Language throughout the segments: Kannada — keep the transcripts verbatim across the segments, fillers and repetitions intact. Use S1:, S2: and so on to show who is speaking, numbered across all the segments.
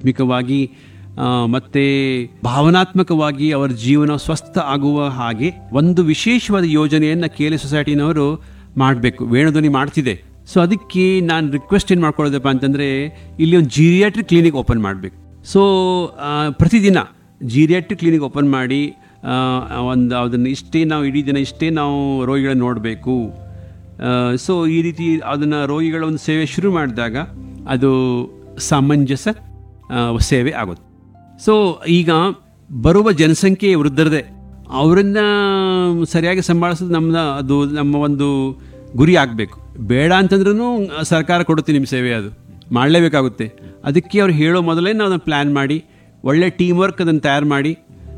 S1: ಆಧ್ಯಾತ್ಮಿಕವಾಗಿ ಮತ್ತು ಭಾವನಾತ್ಮಕವಾಗಿ ಅವರ ಜೀವನ ಸ್ವಸ್ಥ ಆಗುವ ಹಾಗೆ ಒಂದು ವಿಶೇಷವಾದ ಯೋಜನೆಯನ್ನು ಕೆ ಎಲ್ ಇ ಸೊಸೈಟಿನವರು ಮಾಡಬೇಕು. ವೇಣುಧ್ವನಿ ಮಾಡ್ತಿದೆ. ಸೊ ಅದಕ್ಕೆ ನಾನು ರಿಕ್ವೆಸ್ಟ್ ಏನು ಮಾಡ್ಕೊಳ್ಳೋದಪ್ಪ ಅಂತಂದರೆ, ಇಲ್ಲಿ ಒಂದು ಜೀರಿಯಾಟ್ರಿಕ್ ಕ್ಲಿನಿಕ್ ಓಪನ್ ಮಾಡಬೇಕು. ಸೊ ಪ್ರತಿದಿನ ಜೀರಿಯಾಟ್ರಿಕ್ ಕ್ಲಿನಿಕ್ ಓಪನ್ ಮಾಡಿ ಒಂದು ಅದನ್ನು ಇಷ್ಟೇ ನಾವು ಇಡೀ ದಿನ ಇಷ್ಟೇ ನಾವು ರೋಗಿಗಳನ್ನ ನೋಡಬೇಕು. ಸೊ ಈ ರೀತಿ ಅದನ್ನು ರೋಗಿಗಳ ಒಂದು ಸೇವೆ ಶುರು ಮಾಡಿದಾಗ ಅದು ಸಮಂಜಸ ಸೇವೆ ಆಗುತ್ತೆ. ಸೊ ಈಗ ಬರುವ ಜನಸಂಖ್ಯೆ ವೃದ್ಧರದೇ, ಅವರನ್ನು ಸರಿಯಾಗಿ ಸಂಭಾಳಿಸೋದು ನಮ್ಮನ್ನ ಅದು ನಮ್ಮ ಒಂದು ಗುರಿ ಆಗಬೇಕು. ಬೇಡ ಅಂತಂದ್ರೂ ಸರ್ಕಾರ ಕೊಡುತ್ತೆ ನಿಮ್ಮ ಸೇವೆ, ಅದು ಮಾಡಲೇಬೇಕಾಗುತ್ತೆ. ಅದಕ್ಕೆ ಅವ್ರು ಹೇಳೋ ಮೊದಲೇ ನಾವು ಅದನ್ನು ಪ್ಲ್ಯಾನ್ ಮಾಡಿ ಒಳ್ಳೆ ಟೀಮ್ ವರ್ಕ್ ಅದನ್ನು ತಯಾರು ಮಾಡಿ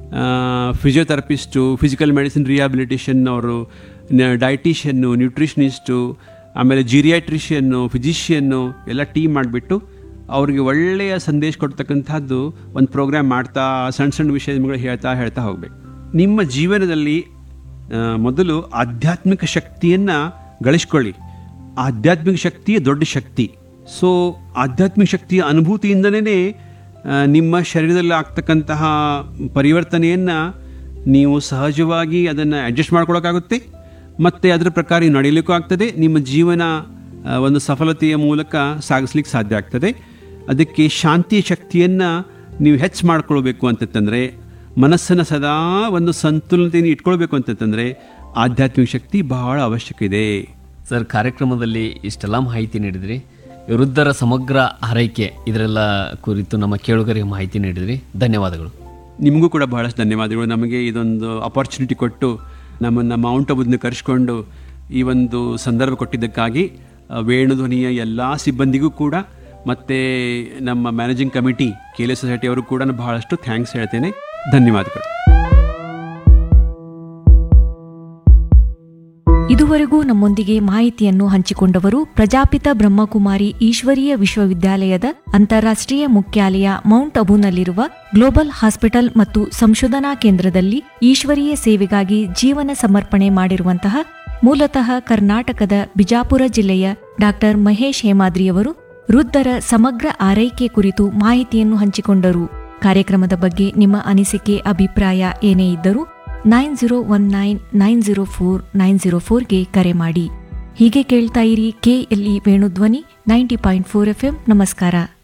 S1: ಫಿಸಿಯೋಥೆರಪಿಸ್ಟು, ಫಿಸಿಕಲ್ ಮೆಡಿಸಿನ್ ರಿಹ್ಯಾಬಿಲಿಟೇಷನ್ ಅವರು, ಡೈಟಿಷಿಯನ್ನು, ನ್ಯೂಟ್ರಿಷನಿಸ್ಟು, ಆಮೇಲೆ ಜಿರಿಯಾಟ್ರಿಷಿಯನ್ನು, ಫಿಸಿಷಿಯನ್ನು ಎಲ್ಲ ಟೀಮ್ ಮಾಡಿಬಿಟ್ಟು ಅವ್ರಿಗೆ ಒಳ್ಳೆಯ ಸಂದೇಶ ಕೊಡ್ತಕ್ಕಂಥದ್ದು ಒಂದು ಪ್ರೋಗ್ರಾಮ್ ಮಾಡ್ತಾ ಸಣ್ಣ ಸಣ್ಣ ವಿಷಯಗಳು ಹೇಳ್ತಾ ಹೇಳ್ತಾ ಹೋಗಬೇಕು. ನಿಮ್ಮ ಜೀವನದಲ್ಲಿ ಮೊದಲು ಆಧ್ಯಾತ್ಮಿಕ ಶಕ್ತಿಯನ್ನು ಗಳಿಸ್ಕೊಳ್ಳಿ. ಆಧ್ಯಾತ್ಮಿಕ ಶಕ್ತಿಯೇ ದೊಡ್ಡ ಶಕ್ತಿ. ಸೊ ಆಧ್ಯಾತ್ಮಿಕ ಶಕ್ತಿಯ ಅನುಭೂತಿಯಿಂದಲೇ ನಿಮ್ಮ ಶರೀರದಲ್ಲಿ ಆಗ್ತಕ್ಕಂತಹ ಪರಿವರ್ತನೆಯನ್ನು ನೀವು ಸಹಜವಾಗಿ ಅದನ್ನು ಅಡ್ಜಸ್ಟ್ ಮಾಡ್ಕೊಳ್ಳೋಕ್ಕಾಗುತ್ತೆ ಮತ್ತು ಅದರ ಪ್ರಕಾರ ನಡೆಯಲಿಕ್ಕೂ ಆಗ್ತದೆ. ನಿಮ್ಮ ಜೀವನ ಒಂದು ಸಫಲತೆಯ ಮೂಲಕ ಸಾಗಿಸ್ಲಿಕ್ಕೆ ಸಾಧ್ಯ ಆಗ್ತದೆ. ಅದಕ್ಕೆ ಶಾಂತಿಯ ಶಕ್ತಿಯನ್ನು ನೀವು ಹೆಚ್ಚು ಮಾಡ್ಕೊಳ್ಬೇಕು ಅಂತಂದರೆ, ಮನಸ್ಸನ್ನು ಸದಾ ಒಂದು ಸಂತುಲತೆಯನ್ನು ಇಟ್ಕೊಳ್ಬೇಕು ಅಂತಂದರೆ ಆಧ್ಯಾತ್ಮಿಕ ಶಕ್ತಿ ಬಹಳ ಅವಶ್ಯಕ ಇದೆ.
S2: ಸರ್, ಕಾರ್ಯಕ್ರಮದಲ್ಲಿ ಇಷ್ಟೆಲ್ಲ ಮಾಹಿತಿ ನೀಡಿದ್ರಿ. ವೃದ್ಧರ ಸಮಗ್ರ ಆರೈಕೆ ಇದರೆಲ್ಲ ಕುರಿತು ನಮ್ಮ ಕೇಳುಗರಿಗೆ ಮಾಹಿತಿ ನೀಡಿದ್ರಿ. ಧನ್ಯವಾದಗಳು.
S1: ನಿಮಗೂ ಕೂಡ ಬಹಳಷ್ಟು ಧನ್ಯವಾದಗಳು. ನಮಗೆ ಇದೊಂದು ಅಪಾರ್ಚುನಿಟಿ ಕೊಟ್ಟು ನಮ್ಮನ್ನು ಮೌಂಟ್ ಅಬುದನ್ನು ಕರೆಸ್ಕೊಂಡು ಈ ಒಂದು ಸಂದರ್ಭ ಕೊಟ್ಟಿದ್ದಕ್ಕಾಗಿ ವೇಣುಧ್ವನಿಯ ಎಲ್ಲ ಸಿಬ್ಬಂದಿಗೂ ಕೂಡ ಮತ್ತು ನಮ್ಮ managing committee K L E society ಅವರು ಕೂಡ ಬಹಳಷ್ಟು ಥ್ಯಾಂಕ್ಸ್ ಹೇಳ್ತೇನೆ. ಧನ್ಯವಾದಗಳು.
S3: ಇದುವರೆಗೂ ನಮ್ಮೊಂದಿಗೆ ಮಾಹಿತಿಯನ್ನು ಹಂಚಿಕೊಂಡವರು ಪ್ರಜಾಪಿತ ಬ್ರಹ್ಮಕುಮಾರಿ ಈಶ್ವರೀಯ ವಿಶ್ವವಿದ್ಯಾಲಯದ ಅಂತಾರಾಷ್ಟ್ರೀಯ ಮುಖ್ಯಾಲಯ ಮೌಂಟ್ ಅಬುನಲ್ಲಿರುವ ಗ್ಲೋಬಲ್ ಹಾಸ್ಪಿಟಲ್ ಮತ್ತು ಸಂಶೋಧನಾ ಕೇಂದ್ರದಲ್ಲಿ ಈಶ್ವರೀಯ ಸೇವೆಗಾಗಿ ಜೀವನ ಸಮರ್ಪಣೆ ಮಾಡಿರುವಂತಹ ಮೂಲತಃ ಕರ್ನಾಟಕದ ಬಿಜಾಪುರ ಜಿಲ್ಲೆಯ ಡಾಕ್ಟರ್ ಮಹೇಶ್ ಹೇಮಾದ್ರಿಯವರು ವೃದ್ಧರ ಸಮಗ್ರ ಆರೈಕೆ ಕುರಿತು ಮಾಹಿತಿಯನ್ನು ಹಂಚಿಕೊಂಡರು. ಕಾರ್ಯಕ್ರಮದ ಬಗ್ಗೆ ನಿಮ್ಮ ಅನಿಸಿಕೆ, ಅಭಿಪ್ರಾಯ ಏನೇ ಇದ್ದರೂ nine zero one nine nine zero four nine zero ಫೋರ್ಗೆ ಕರೆ ಮಾಡಿ. ಹೀಗೆ ಕೇಳ್ತಾ ಇರಿ K L E Venudhwani ninety point four F M. ನಮಸ್ಕಾರ.